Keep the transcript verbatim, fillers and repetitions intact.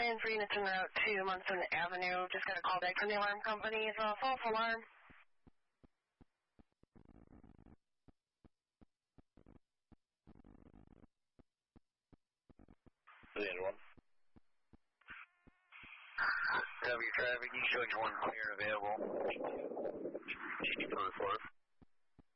And for units en route to Munson Avenue, just got a call back from the alarm company. It's a false alarm. Zero one. W traffic, you showing one clear available. G D four four.